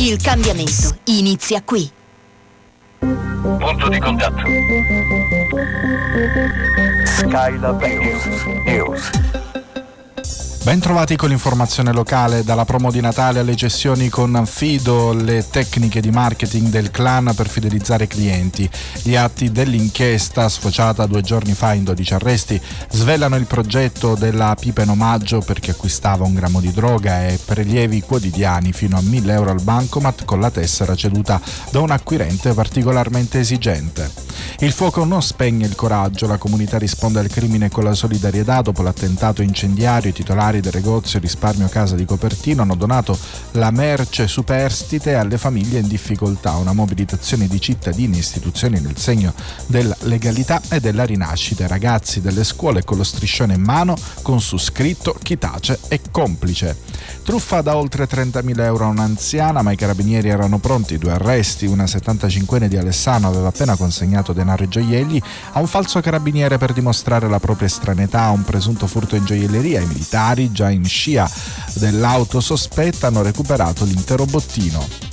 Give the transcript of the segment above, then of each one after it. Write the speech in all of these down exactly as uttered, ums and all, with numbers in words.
Il cambiamento inizia qui. Punto di contatto. Skylab News. News. Ben trovati con l'informazione locale. Dalla promo di Natale alle gestioni con Fido, le tecniche di marketing del clan per fidelizzare clienti. Gli atti dell'inchiesta, sfociata due giorni fa in dodici arresti, svelano il progetto della pipa in omaggio per chi acquistava un grammo di droga e prelievi quotidiani fino a mille euro al bancomat con la tessera ceduta da un acquirente particolarmente esigente. Il fuoco non spegne il coraggio, la comunità risponde al crimine con la solidarietà. Dopo l'attentato incendiario, i titolari del negozio Risparmio Casa di Copertino hanno donato la merce superstite alle famiglie in difficoltà, una mobilitazione di cittadini e istituzioni nel segno della legalità e della rinascita. I ragazzi delle scuole con lo striscione in mano, con su scritto chi tace è complice. Truffa da oltre trentamila euro a un'anziana, ma i carabinieri erano pronti. Due arresti, una settantacinquenne di Alessano aveva appena consegnato denaro e gioielli a un falso carabiniere per dimostrare la propria estraneità a un presunto furto in gioielleria. I militari, già in scia dell'auto sospetta, hanno recuperato l'intero bottino.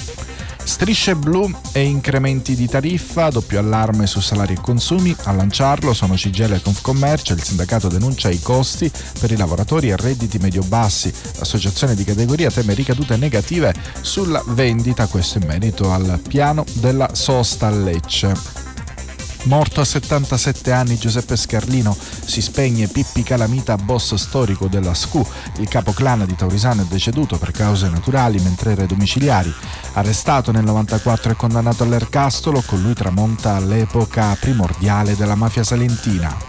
Strisce blu e incrementi di tariffa, doppio allarme su salari e consumi. A lanciarlo sono C G I L e Confcommercio. Il sindacato denuncia i costi per i lavoratori a redditi medio-bassi. L'associazione di categoria teme ricadute negative sulla vendita, questo in merito al piano della sosta a Lecce. Morto a settantasette anni Giuseppe Scarlino, si spegne Pippi Calamita, boss storico della S C U. Il capo clan di Taurisano è deceduto per cause naturali mentre era ai domiciliari. Arrestato nel novantaquattro e condannato all'ergastolo, con lui tramonta l'epoca primordiale della mafia salentina.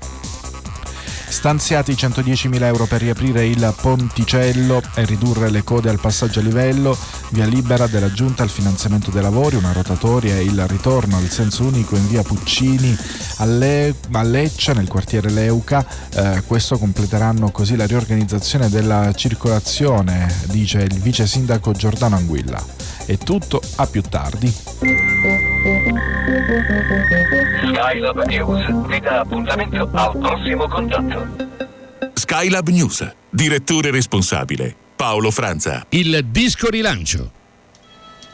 Stanziati centodiecimila euro per riaprire il ponticello e ridurre le code al passaggio a livello, via libera della Giunta al finanziamento dei lavori, una rotatoria e il ritorno al senso unico in via Puccini a, Le- a Lecce nel quartiere Leuca. Eh, questo completeranno così la riorganizzazione della circolazione, dice il vice sindaco Giordano Anguilla. È tutto, a più tardi. Skylab News vi dà appuntamento al prossimo contatto. Skylab News, direttore responsabile Paolo Franza. Il disco rilancio